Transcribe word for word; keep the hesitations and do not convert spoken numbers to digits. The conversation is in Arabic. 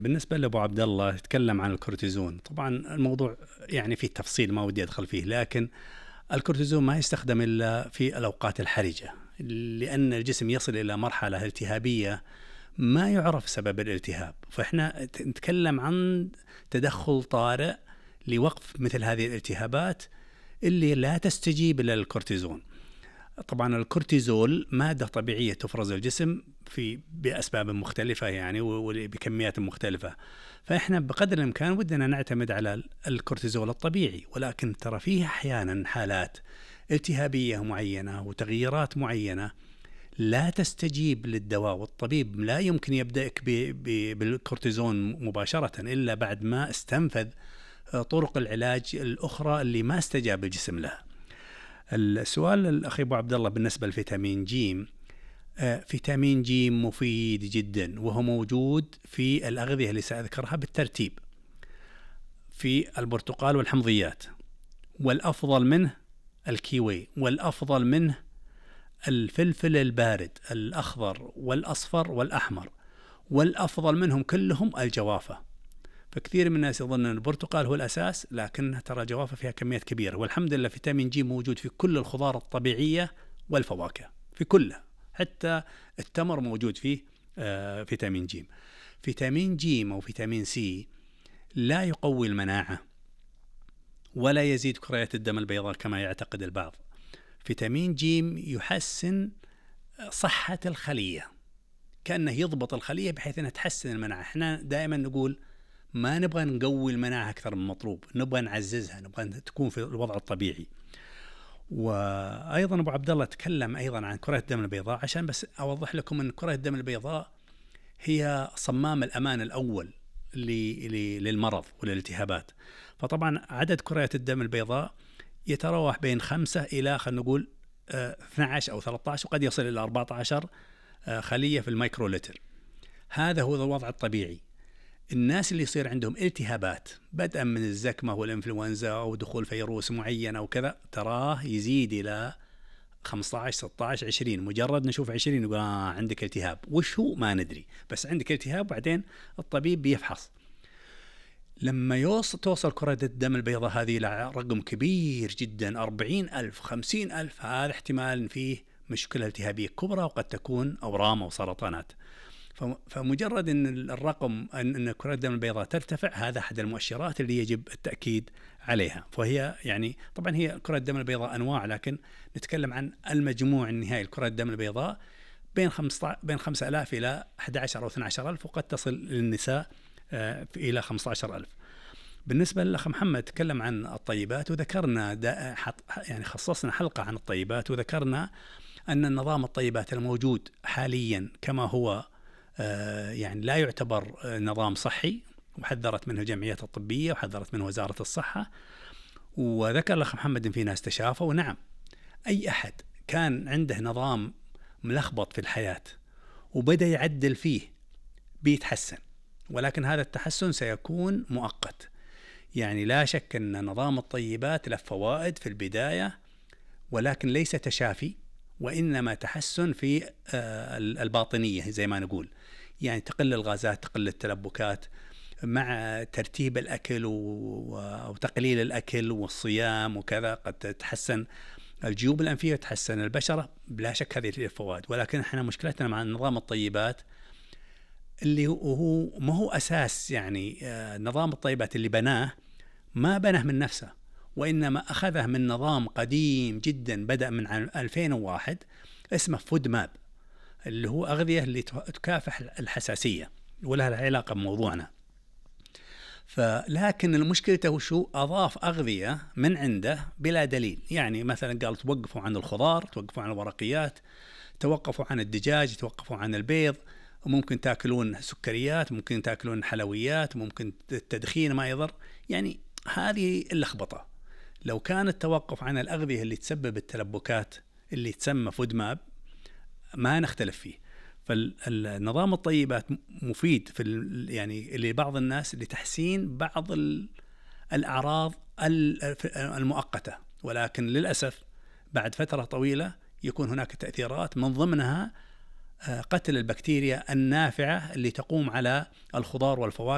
بالنسبة لأبو عبد الله يتكلم عن الكورتيزون. طبعا الموضوع يعني فيه تفصيل ما ودي أدخل فيه، لكن الكورتيزون ما يستخدم إلا في الأوقات الحرجة، لأن الجسم يصل إلى مرحلة التهابية ما يعرف سبب الالتهاب، فإحنا نتكلم عن تدخل طارئ لوقف مثل هذه الالتهابات اللي لا تستجيب إلى الكورتيزون. طبعا الكورتيزول مادة طبيعية تفرز الجسم في بأسباب مختلفة يعني وبكميات مختلفة، فإحنا بقدر الإمكان ودنا نعتمد على الكورتيزول الطبيعي، ولكن ترى فيه أحيانا حالات التهابية معينة وتغييرات معينة لا تستجيب للدواء، والطبيب لا يمكن يبدأك بالكورتيزون مباشرة إلا بعد ما استنفذ طرق العلاج الأخرى اللي ما استجاب الجسم لها. السؤال الأخي أبو عبد الله بالنسبة للفيتامين جيم، آه فيتامين جيم مفيد جدا، وهو موجود في الأغذية اللي سأذكرها بالترتيب، في البرتقال والحمضيات، والأفضل منه الكيوي، والأفضل منه الفلفل البارد الأخضر والأصفر والأحمر، والأفضل منهم كلهم الجوافة. فكثير من الناس يظن أن البرتقال هو الأساس، لكن ترى جوافة فيها كميات كبيرة، والحمد لله فيتامين جي موجود في كل الخضار الطبيعية والفواكه في كلها، حتى التمر موجود فيه آه فيتامين جيم. فيتامين جيم أو فيتامين سي لا يقوي المناعة ولا يزيد كريات الدم البيضاء كما يعتقد البعض. فيتامين جيم يحسن صحة الخلية، كأنه يضبط الخلية بحيث أنها تحسن المناعة. احنا دائما نقول ما نبغى نقوي المناعة أكثر من مطلوب، نبغى نعززها، نبغى تكون في الوضع الطبيعي. وأيضا أبو عبد الله تكلم أيضا عن كرة الدم البيضاء، عشان بس أوضح لكم أن كرة الدم البيضاء هي صمام الأمان الأول للمرض وللالتهابات. فطبعا عدد كريات الدم البيضاء يتراوح بين خمسة إلى خلينا نقول اثني عشر أو ثلاثة عشر، وقد يصل إلى أربعة عشر خلية في الميكرولتر. هذا هو الوضع الطبيعي. الناس اللي يصير عندهم التهابات بدءا من الزكمة والإنفلونزا أو دخول فيروس معين أو كذا، تراه يزيد إلى خمسة عشر ستة عشر عشرين، مجرد نشوف عشرين يقول آه عندك التهاب، وش هو ما ندري، بس عندك التهاب. بعدين الطبيب بيفحص، لما يوصل توصل كرة الدم البيضاء هذه إلى رقم كبير جدا أربعين ألف خمسين ألف، هذا احتمال فيه مشكلة التهابية كبرى، وقد تكون أورام أو سرطانات. فمجرد أن الرقم أن كرة الدم البيضاء ترتفع، هذا أحد المؤشرات اللي يجب التأكيد عليها. فهي يعني طبعا هي كرة الدم البيضاء أنواع، لكن نتكلم عن المجموع النهائي لكرة الدم البيضاء بين خمسة بين خمسة آلاف إلى أحد عشر أو اثني عشر ألف، وقد تصل للنساء إلى خمسة عشر ألف. بالنسبة للأخ محمد تكلم عن الطيبات، وذكرنا يعني خصصنا حلقة عن الطيبات، وذكرنا أن النظام الطيبات الموجود حاليا كما هو يعني لا يعتبر نظام صحي، وحذرت منه الجمعيات الطبية وحذرت منه وزارة الصحة. وذكر الأخ محمد إن في ناس تشافوا، ونعم أي أحد كان عنده نظام ملخبط في الحياة وبدأ يعدل فيه بيتحسن، ولكن هذا التحسن سيكون مؤقت. يعني لا شك أن نظام الطيبات له فوائد في البداية، ولكن ليس تشافي، وإنما تحسن في الباطنية زي ما نقول، يعني تقل الغازات، تقل التلبكات مع ترتيب الأكل وتقليل الأكل والصيام وكذا، قد تتحسن الجيوب الأنفية وتحسن البشرة، بلا شك هذه الفوائد. ولكن احنا مشكلتنا مع نظام الطيبات اللي هو ما هو أساس، يعني نظام الطيبات اللي بناه ما بناه من نفسه، وإنما أخذه من نظام قديم جدا بدأ من ألفين وواحد اسمه فود ماب، اللي هو أغذية اللي تكافح الحساسية ولها علاقة بموضوعنا. فلكن المشكلة هو شو؟ أضاف أغذية من عنده بلا دليل. يعني مثلا قال توقفوا عن الخضار، توقفوا عن الورقيات، توقفوا عن الدجاج، توقفوا عن البيض، وممكن تأكلون سكريات، ممكن تأكلون حلويات، ممكن التدخين ما يضر. يعني هذه اللخبطة. لو كان التوقف عن الأغذية اللي تسبب التلبكات اللي تسمى فود ماب ما نختلف فيه. فالنظام الطيبات مفيد في يعني لبعض الناس لتحسين بعض الأعراض المؤقتة، ولكن للأسف بعد فترة طويلة يكون هناك تأثيرات من ضمنها قتل البكتيريا النافعة اللي تقوم على الخضار والفواكه